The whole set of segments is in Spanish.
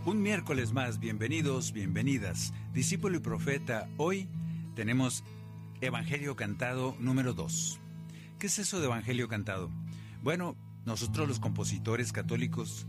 Un miércoles más, bienvenidos, bienvenidas. Discípulo y profeta, hoy tenemos Evangelio Cantado número 2. ¿Qué es eso de Evangelio Cantado? Bueno, nosotros los compositores católicos,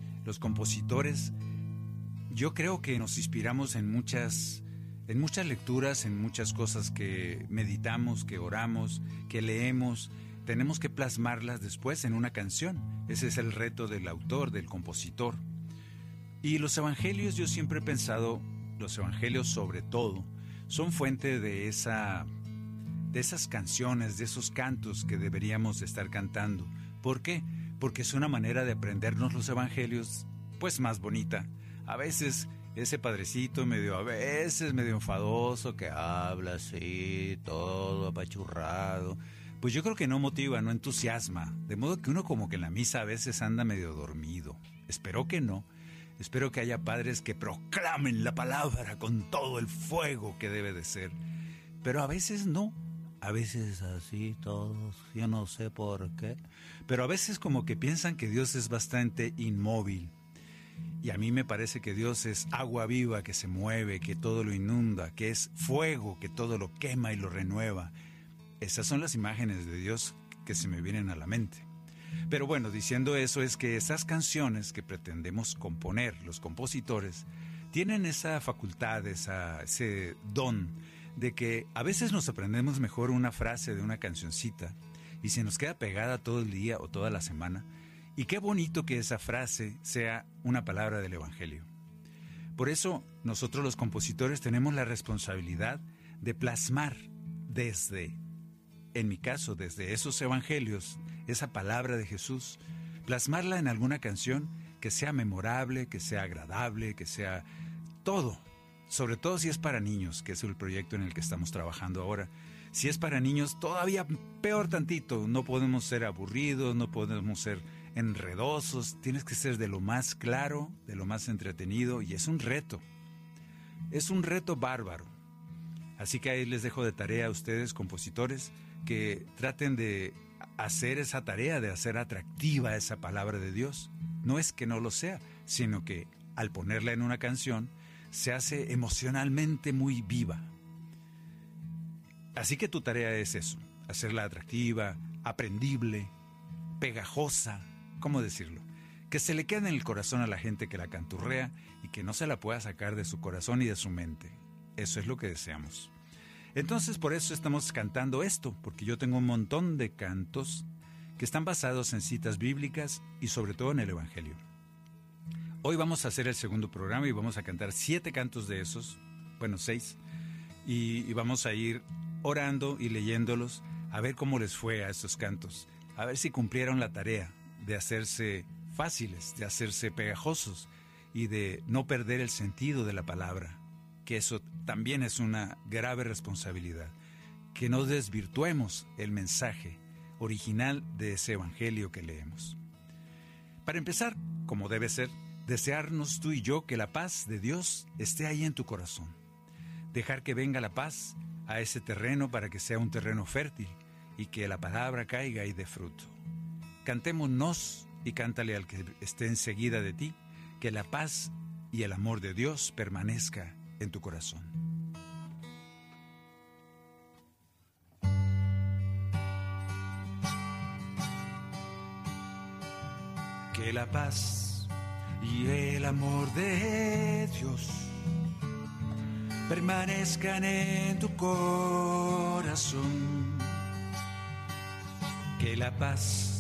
yo creo que nos inspiramos en muchas lecturas, en muchas cosas que meditamos, que oramos, que leemos. Tenemos que plasmarlas después en una canción. Ese es el reto del autor, del compositor. Y los evangelios, yo siempre he pensado, los evangelios sobre todo, son fuente de esas canciones, de esos cantos que deberíamos estar cantando. ¿Por qué? Porque es una manera de aprendernos los evangelios, pues más bonita. A veces ese padrecito a veces medio enfadoso que habla así, todo apachurrado, pues yo creo que no motiva, no entusiasma. De modo que uno como que en la misa a veces anda medio dormido. Espero que no. Espero que haya padres que proclamen la palabra con todo el fuego que debe de ser. Pero a veces no. A veces así todos, yo no sé por qué. Pero a veces como que piensan que Dios es bastante inmóvil. Y a mí me parece que Dios es agua viva que se mueve, que todo lo inunda, que es fuego que todo lo quema y lo renueva. Esas son las imágenes de Dios que se me vienen a la mente. Pero bueno, diciendo eso es que esas canciones que pretendemos componer, los compositores, tienen esa facultad, ese don de que a veces nos aprendemos mejor una frase de una cancioncita y se nos queda pegada todo el día o toda la semana. Y qué bonito que esa frase sea una palabra del Evangelio. Por eso nosotros los compositores tenemos la responsabilidad de plasmar en mi caso, desde esos evangelios, esa palabra de Jesús, plasmarla en alguna canción que sea memorable, que sea agradable, que sea todo. Sobre todo si es para niños, que es el proyecto en el que estamos trabajando ahora. Si es para niños, todavía peor tantito. No podemos ser aburridos, no podemos ser enredosos. Tienes que ser de lo más claro, de lo más entretenido, y es un reto. Es un reto bárbaro. Así que ahí les dejo de tarea a ustedes, compositores, que traten de hacer esa tarea, de hacer atractiva esa palabra de Dios. No es que no lo sea, sino que al ponerla en una canción, se hace emocionalmente muy viva. Así que tu tarea es eso, hacerla atractiva, aprendible, pegajosa, ¿cómo decirlo? Que se le quede en el corazón a la gente que la canturrea y que no se la pueda sacar de su corazón y de su mente. Eso es lo que deseamos. Entonces, por eso estamos cantando esto, porque yo tengo un montón de cantos que están basados en citas bíblicas y sobre todo en el Evangelio. Hoy vamos a hacer el segundo programa y vamos a cantar 7 cantos de esos, 6, y vamos a ir orando y leyéndolos a ver cómo les fue a estos cantos, a ver si cumplieron la tarea de hacerse fáciles, de hacerse pegajosos y de no perder el sentido de la palabra, que eso también es una grave responsabilidad, que no desvirtuemos el mensaje original de ese evangelio que leemos. Para empezar, como debe ser, desearnos tú y yo que la paz de Dios esté ahí en tu corazón. Dejar que venga la paz a ese terreno para que sea un terreno fértil y que la palabra caiga y dé fruto. Cantémonos y cántale al que esté enseguida de ti, que la paz y el amor de Dios permanezca en tu corazón. Que la paz y el amor de Dios permanezcan en tu corazón. Que la paz